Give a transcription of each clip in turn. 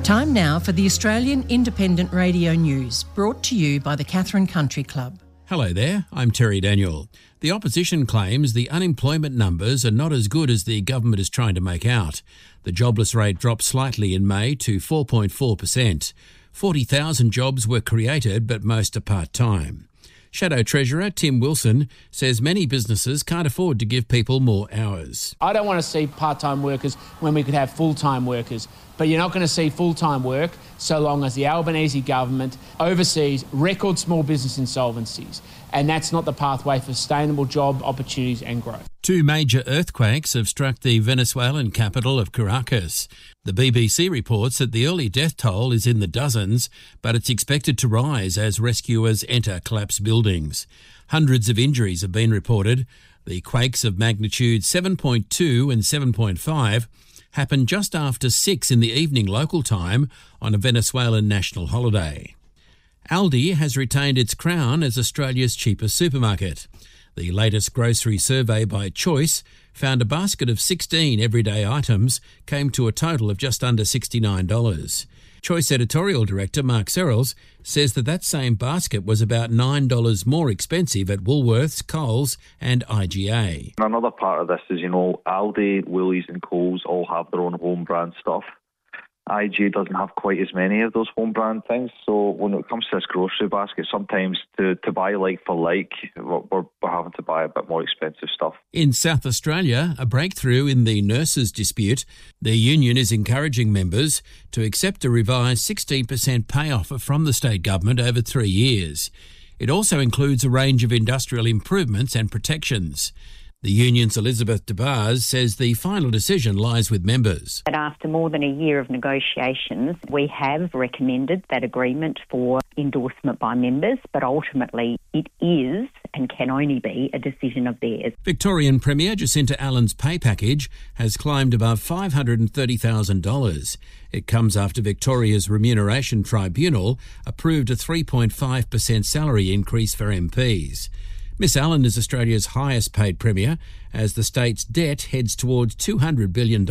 Time now for the Australian Independent Radio News, brought to you by the Katherine Country Club. Hello there, I'm Terry Daniel. The opposition claims the unemployment numbers are not as good as the government is trying to make out. The jobless rate dropped slightly in May to 4.4%. 40,000 jobs were created, but most are part-time. Shadow Treasurer Tim Wilson says many businesses can't afford to give people more hours. I don't want to see part-time workers when we could have full-time workers, but you're not going to see full-time work so long as the Albanese government oversees record small business insolvencies, and that's not the pathway for sustainable job opportunities and growth. Two major earthquakes have struck the Venezuelan capital of Caracas. The BBC reports that the early death toll is in the dozens, but it's expected to rise as rescuers enter collapsed buildings. Hundreds of injuries have been reported. The quakes of magnitude 7.2 and 7.5 happened just after 6 in the evening local time on a Venezuelan national holiday. Aldi has retained its crown as Australia's cheapest supermarket. The latest grocery survey by Choice found a basket of 16 everyday items came to a total of just under $69. Choice editorial director Mark Serrels says that same basket was about $9 more expensive at Woolworths, Coles and IGA. Another part of this is, Aldi, Woolies and Coles all have their own home brand stuff. IGA doesn't have quite as many of those home brand things, so when it comes to this grocery basket, sometimes to buy like for like, we're having to buy a bit more expensive stuff. In South Australia, a breakthrough in the nurses' dispute. The union is encouraging members to accept a revised 16% pay offer from the state government over 3 years. It also includes a range of industrial improvements and protections. The union's Elizabeth DeBars says the final decision lies with members. But after more than a year of negotiations, we have recommended that agreement for endorsement by members, but ultimately it is and can only be a decision of theirs. Victorian Premier Jacinta Allen's pay package has climbed above $530,000. It comes after Victoria's Remuneration Tribunal approved a 3.5% salary increase for MPs. Miss Allen is Australia's highest paid Premier as the state's debt heads towards $200 billion.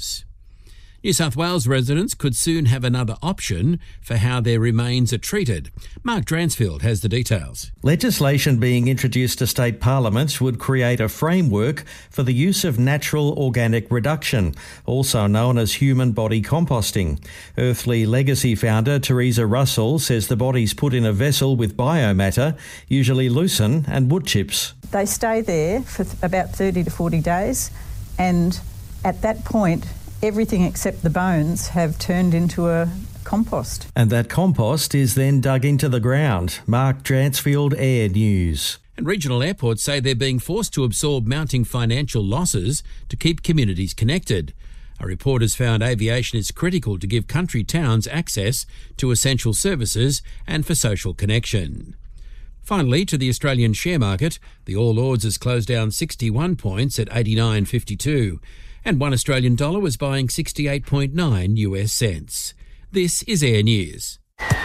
New South Wales residents could soon have another option for how their remains are treated. Mark Dransfield has the details. Legislation being introduced to state parliaments would create a framework for the use of natural organic reduction, also known as human body composting. Earthly Legacy founder Teresa Russell says the bodies put in a vessel with biomatter, usually lucerne and wood chips. They stay there for about 30 to 40 days, and at that point, everything except the bones have turned into a compost. And that compost is then dug into the ground. Mark Dransfield, Air News. And regional airports say they're being forced to absorb mounting financial losses to keep communities connected. A report has found aviation is critical to give country towns access to essential services and for social connection. Finally, to the Australian share market, the All Ords has closed down 61 points at 89.52. And $1 Australian was buying 68.9 US cents. This is Air News.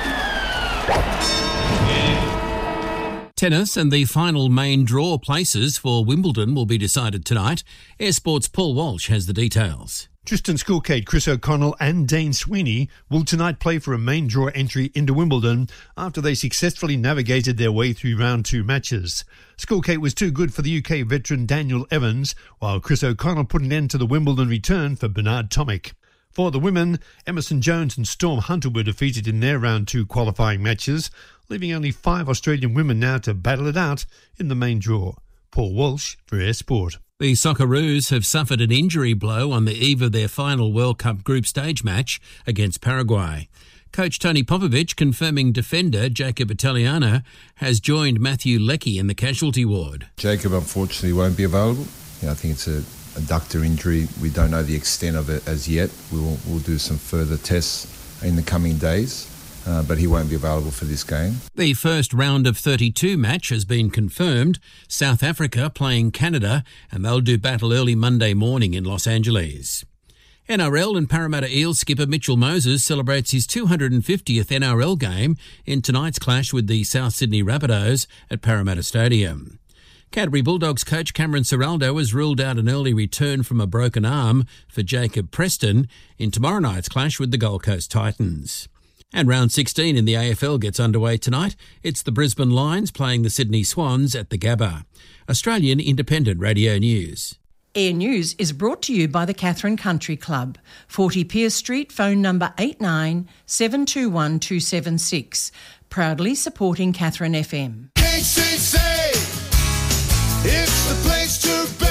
Tennis and the final main draw places for Wimbledon will be decided tonight. Air Sports' Paul Walsh has the details. Tristan Skulkate, Chris O'Connell and Dane Sweeney will tonight play for a main draw entry into Wimbledon after they successfully navigated their way through round 2 matches. Skulkate was too good for the UK veteran Daniel Evans, while Chris O'Connell put an end to the Wimbledon return for Bernard Tomic. For the women, Emerson Jones and Storm Hunter were defeated in their round 2 qualifying matches, leaving only 5 Australian women now to battle it out in the main draw. Paul Walsh for Air Sport. The Socceroos have suffered an injury blow on the eve of their final World Cup group stage match against Paraguay. Coach Tony Popovic confirming defender Jacob Italiano has joined Matthew Leckie in the casualty ward. Jacob unfortunately won't be available. I think it's a adductor injury. We don't know the extent of it as yet. We'll do some further tests in the coming days. But he won't be available for this game. The first round of 32 match has been confirmed. South Africa playing Canada, and they'll do battle early Monday morning in Los Angeles. NRL and Parramatta Eels skipper Mitchell Moses celebrates his 250th NRL game in tonight's clash with the South Sydney Rabbitohs at Parramatta Stadium. Canterbury Bulldogs coach Cameron Ciraldo has ruled out an early return from a broken arm for Jacob Preston in tomorrow night's clash with the Gold Coast Titans. And round 16 in the AFL gets underway tonight. It's the Brisbane Lions playing the Sydney Swans at the Gabba. Australian Independent Radio News. Air News is brought to you by the Catherine Country Club, 40 Pierce Street, phone number 89 721 276. Proudly supporting Catherine FM. KCC, it's the place to be.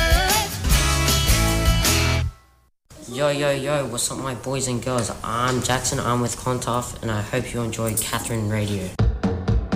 Yo, what's up my boys and girls? I'm Jackson, I'm with Clontarf, and I hope you enjoy Catherine Radio.